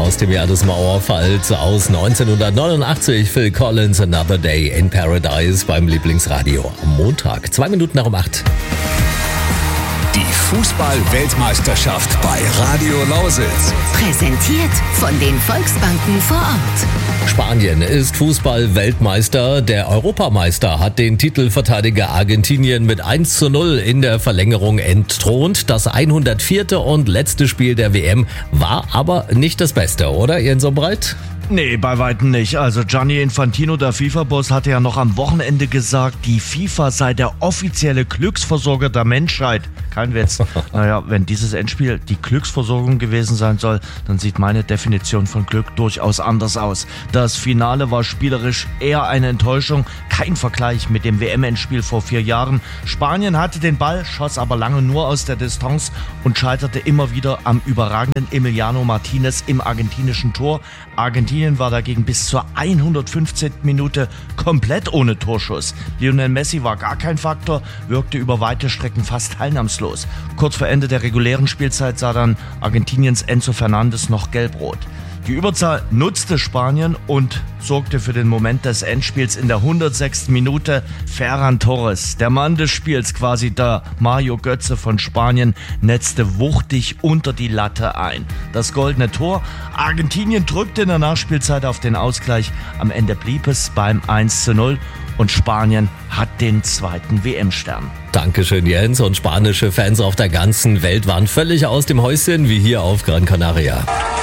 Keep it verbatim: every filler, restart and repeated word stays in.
aus dem Jahr des Mauerfalls aus neunzehnhundertneunundachtzig. Phil Collins, Another Day in Paradise beim Lieblingsradio am Montag. Zwei Minuten nach um acht. Die Fußball-Weltmeisterschaft bei Radio Lausitz. Präsentiert von den Volksbanken vor Ort. Spanien ist Fußball-Weltmeister. Der Europameister hat den Titelverteidiger Argentinien mit eins zu null in der Verlängerung entthront. Das hundertvierte und letzte Spiel der W M war aber nicht das Beste, oder, Jens Umbreit? Nee, bei weitem nicht. Also Gianni Infantino, der FIFA-Boss, hatte ja noch am Wochenende gesagt, die FIFA sei der offizielle Glücksversorger der Menschheit. Kein Witz. Naja, wenn dieses Endspiel die Glücksversorgung gewesen sein soll, dann sieht meine Definition von Glück durchaus anders aus. Das Finale war spielerisch eher eine Enttäuschung. Kein Vergleich mit dem W M-Endspiel vor vier Jahren. Spanien hatte den Ball, schoss aber lange nur aus der Distanz und scheiterte immer wieder am überragenden Emiliano Martinez im argentinischen Tor. Argentinien war dagegen bis zur hundertfünfzehnten Minute komplett ohne Torschuss. Lionel Messi war gar kein Faktor, wirkte über weite Strecken fast teilnahmslos. Kurz vor Ende der regulären Spielzeit sah dann Argentiniens Enzo Fernandes noch gelb-rot. Die Überzahl nutzte Spanien und sorgte für den Moment des Endspiels in der hundertsechsten Minute. Ferran Torres, der Mann des Spiels, quasi der Mario Götze von Spanien, netzte wuchtig unter die Latte ein. Das goldene Tor. Argentinien drückte in der Nachspielzeit auf den Ausgleich. Am Ende blieb es beim eins zu null und Spanien hat den zweiten W M-Stern. Dankeschön, Jens. Und spanische Fans auf der ganzen Welt waren völlig aus dem Häuschen, wie hier auf Gran Canaria.